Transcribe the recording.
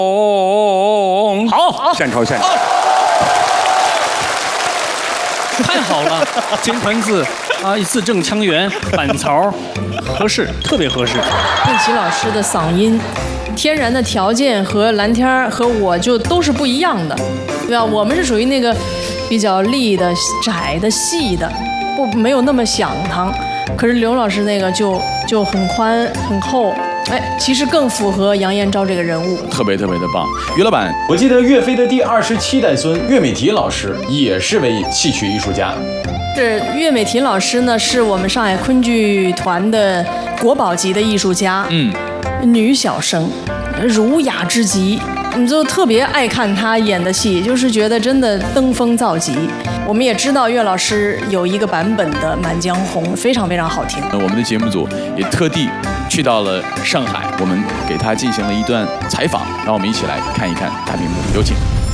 好， 献丑献丑。 太好了，金盆子啊，字正腔圆，板槽合适，特别合适。 佩奇老师的嗓音，天然的条件和蓝天儿和我就都是不一样的，对吧？我们是属于那个比较立的、窄的、细的，没有那么响堂。可是刘老师那个就很宽很厚。哎，其实更符合杨延昭这个人物， 特别的棒。于老板，我记得岳飞的第27代孙岳美缇老师也是位戏曲艺术家。 这岳美缇老师呢，是我们上海昆剧团的国宝级的艺术家，女小生，儒雅之极，你就特别爱看她演的戏，就是觉得真的登峰造极。我们也知道岳老师有一个版本的《满江红》，非常非常好听。 我们的节目组也特地去到了上海，我们给他进行了一段采访，让我们一起来看一看大屏幕，有请。